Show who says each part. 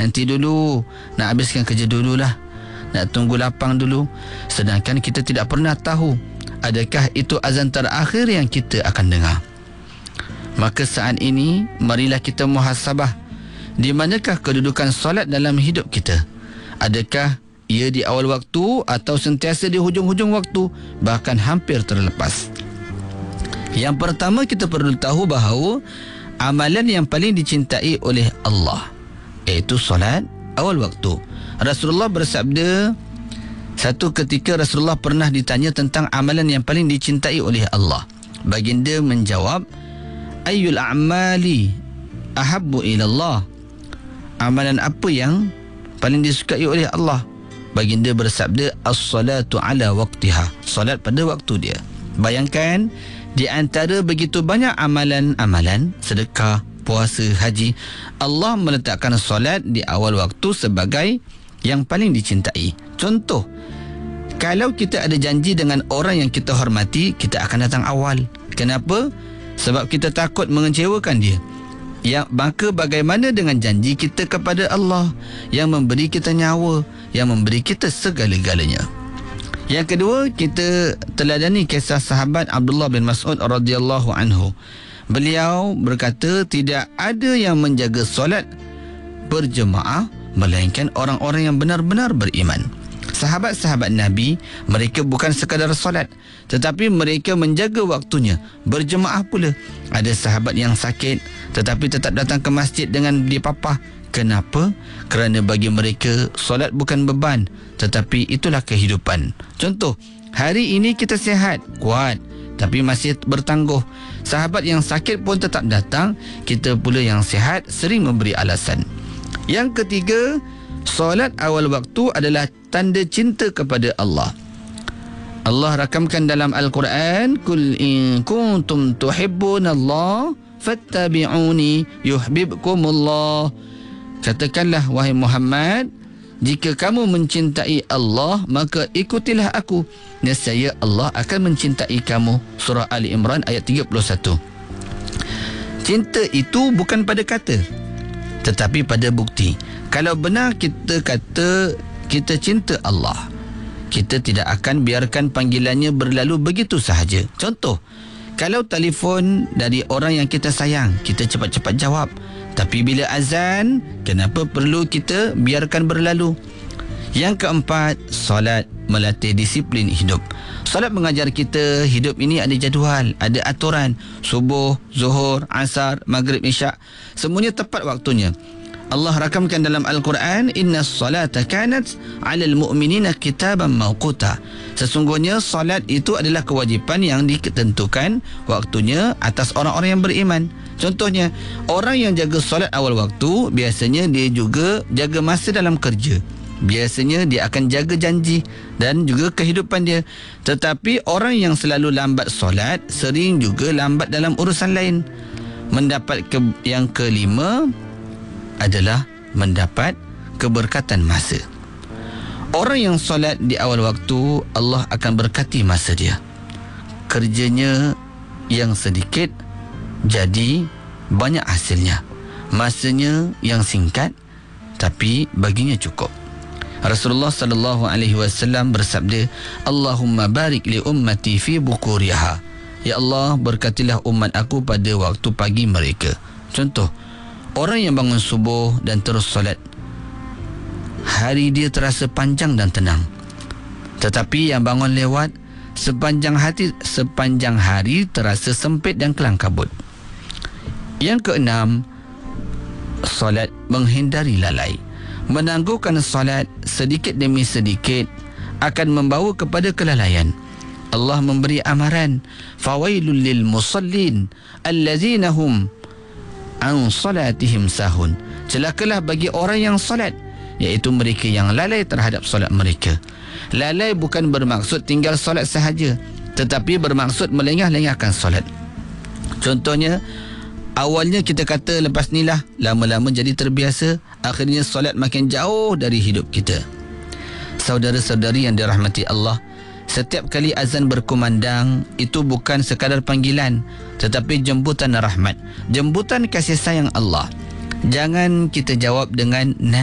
Speaker 1: nanti dulu, nak habiskan kerja dululah, nak tunggu lapang dulu. Sedangkan kita tidak pernah tahu adakah itu azan terakhir yang kita akan dengar. Maka saat ini marilah kita muhasabah, di manakah kedudukan solat dalam hidup kita. Adakah ia di awal waktu atau sentiasa di hujung-hujung waktu, bahkan hampir terlepas. Yang pertama, kita perlu tahu bahawa amalan yang paling dicintai oleh Allah iaitu solat awal waktu. Rasulullah bersabda, satu ketika Rasulullah pernah ditanya tentang amalan yang paling dicintai oleh Allah. Baginda menjawab, ayyul a'mali ahabbu ilallah, amalan apa yang paling disukai oleh Allah? Baginda bersabda, as-salatu ala waqtiha, solat pada waktu dia. Bayangkan, di antara begitu banyak amalan-amalan, sedekah, puasa, haji, Allah meletakkan solat di awal waktu sebagai yang paling dicintai. Contoh, kalau kita ada janji dengan orang yang kita hormati, kita akan datang awal. Kenapa? Sebab kita takut mengecewakan dia. Maka bagaimana dengan janji kita kepada Allah yang memberi kita nyawa, yang memberi kita segala-galanya? Yang kedua, kita teladani kisah sahabat Abdullah bin Mas'ud radhiyallahu anhu. Beliau berkata, tidak ada yang menjaga solat berjemaah melainkan orang-orang yang benar-benar beriman. Sahabat-sahabat Nabi, mereka bukan sekadar solat, tetapi mereka menjaga waktunya, berjemaah pula. Ada sahabat yang sakit tetapi tetap datang ke masjid dengan dipapah. Kenapa? Kerana bagi mereka solat bukan beban, tetapi itulah kehidupan. Contoh, hari ini kita sihat, kuat, tapi masih bertangguh. Sahabat yang sakit pun tetap datang, kita pula yang sihat sering memberi alasan. Yang ketiga, solat awal waktu adalah tanda cinta kepada Allah. Allah rakamkan dalam Al-Quran, Kul in kuntum tuhibbunallah fattabi'uni yuhibbukumullah. Katakanlah, wahai Muhammad, jika kamu mencintai Allah, maka ikutilah aku, nescaya Allah akan mencintai kamu. Surah Ali Imran ayat 31. Cinta itu bukan pada kata, tetapi pada bukti. Kalau benar kita kata kita cinta Allah, kita tidak akan biarkan panggilannya berlalu begitu sahaja. Contoh, kalau telefon dari orang yang kita sayang, kita cepat-cepat jawab. Tapi bila azan, kenapa perlu kita biarkan berlalu? Yang keempat, solat melatih disiplin hidup. Solat mengajar kita hidup ini ada jadual, ada aturan. Subuh, zuhur, asar, maghrib, isyak, semuanya tepat waktunya. Allah rakamkan dalam Al-Quran, Inna salata kanat 'alal mu'minina kitaban mawquta. Sesungguhnya salat itu adalah kewajipan yang ditentukan waktunya atas orang-orang yang beriman. Contohnya, orang yang jaga solat awal waktu, biasanya dia juga jaga masa dalam kerja. Biasanya dia akan jaga janji dan juga kehidupan dia. Tetapi orang yang selalu lambat solat, sering juga lambat dalam urusan lain. Yang kelima adalah mendapat keberkatan masa. Orang yang solat di awal waktu, Allah akan berkati masa dia. Kerjanya yang sedikit jadi banyak hasilnya. Masanya yang singkat tapi baginya cukup. Rasulullah sallallahu alaihi wasallam bersabda, Allahumma barik li ummati fi bukuriha. Ya Allah, berkatilah umat aku pada waktu pagi mereka. Contoh, orang yang bangun subuh dan terus solat, hari dia terasa panjang dan tenang. Tetapi yang bangun lewat, sepanjang hari terasa sempit dan kelang kabut. Yang keenam, solat menghindari lalai. Menangguhkan solat sedikit demi sedikit akan membawa kepada kelalaian. Allah memberi amaran, fawailul lil musallin allazina hum an salatihim sahun. Celakalah bagi orang yang solat, iaitu mereka yang lalai terhadap solat mereka. Lalai bukan bermaksud tinggal solat sahaja, tetapi bermaksud melengah-lengahkan solat. Contohnya, awalnya kita kata lepas ni lah, lama-lama jadi terbiasa, akhirnya solat makin jauh dari hidup kita. Saudara-saudari yang dirahmati Allah, setiap kali azan berkumandang, itu bukan sekadar panggilan, tetapi jemputan rahmat, jemputan kasih sayang Allah. Jangan kita jawab dengan